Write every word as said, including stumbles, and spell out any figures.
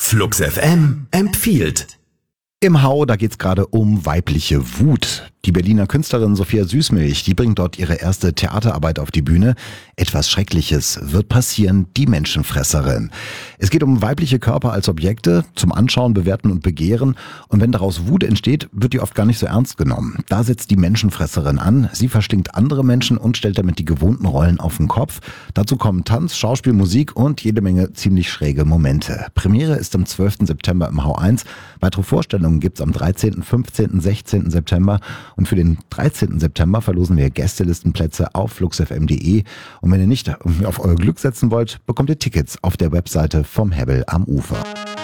Flux F M empfiehlt. Im Hau, da geht's gerade um weibliche Wut. Die Berliner Künstlerin Sophia Süßmilch, die bringt dort ihre erste Theaterarbeit auf die Bühne. Etwas Schreckliches wird passieren, die Menschenfresserin. Es geht um weibliche Körper als Objekte, zum Anschauen, Bewerten und Begehren. Und wenn daraus Wut entsteht, wird die oft gar nicht so ernst genommen. Da setzt die Menschenfresserin an. Sie verschlingt andere Menschen und stellt damit die gewohnten Rollen auf den Kopf. Dazu kommen Tanz, Schauspiel, Musik und jede Menge ziemlich schräge Momente. Premiere ist am zwölften September im Hau eins. Weitere Vorstellungen gibt's am dreizehnten, fünfzehnten, sechzehnten September. Und für den dreizehnten September verlosen wir Gästelistenplätze auf fluxfm punkt de. Und wenn ihr nicht auf euer Glück setzen wollt, bekommt ihr Tickets auf der Webseite vom Hebbel am Ufer.